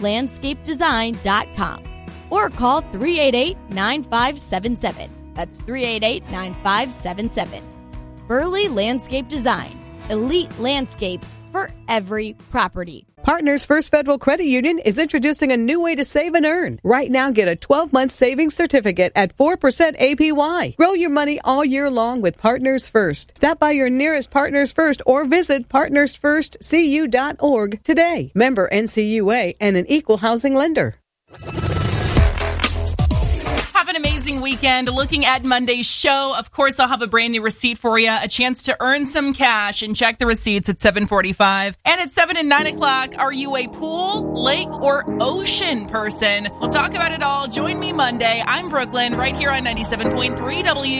burleylandscapedesign.com or call 388-9577. That's 388-9577. Burley Landscape Design. Elite landscapes for every property. Partners First Federal Credit Union is introducing a new way to save and earn. Right now, get a 12-month savings certificate at 4% APY. Grow your money all year long with Partners First. Stop by your nearest Partners First or visit partnersfirstcu.org today. Member NCUA and an equal housing lender. Have an amazing weekend. Looking at Monday's show, of course, I'll have a brand new receipt for you, a chance to earn some cash, and check the receipts at 7:45. And at 7 and 9 o'clock, are you a pool, lake, or ocean person? We'll talk about it all. Join me Monday. I'm Brooklyn, right here on 97.3 W.